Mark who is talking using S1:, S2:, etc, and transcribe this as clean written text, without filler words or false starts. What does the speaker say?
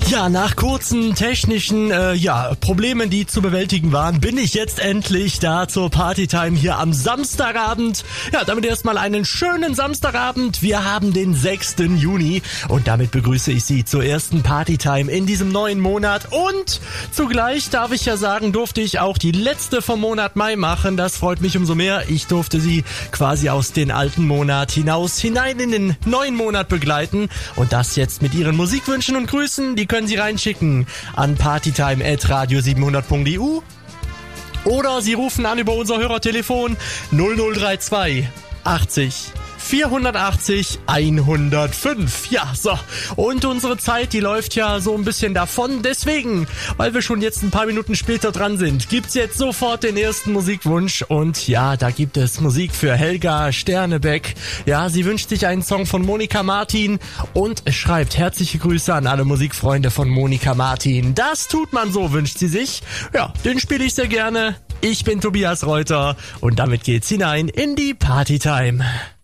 S1: Ja, nach kurzen technischen Problemen, die zu bewältigen waren, bin ich jetzt endlich da zur Partytime hier am Samstagabend. Ja, damit erstmal einen schönen Samstagabend. Wir haben den 6. Juni und damit begrüße ich Sie zur ersten Partytime in diesem neuen Monat. Und zugleich darf ich ja sagen, durfte ich auch die letzte vom Monat Mai machen. Das freut mich umso mehr. Ich durfte Sie quasi aus den alten Monat hinein in den neuen Monat begleiten. Und das jetzt mit Ihren Musikwünschen und Grüßen. Die können Sie reinschicken an partytime@radio700.eu oder Sie rufen an über unser Hörertelefon 0032 80 480 105. Ja, so. Und unsere Zeit, die läuft ja so ein bisschen davon. Deswegen, weil wir schon jetzt ein paar Minuten später dran sind, gibt's jetzt sofort den ersten Musikwunsch. Und ja, da gibt es Musik für Helga Sternebeck. Ja, sie wünscht sich einen Song von Monika Martin und schreibt herzliche Grüße an alle Musikfreunde von Monika Martin. Das tut man so, wünscht sie sich. Ja, den spiele ich sehr gerne. Ich bin Tobias Reuter und damit geht's hinein in die Partytime.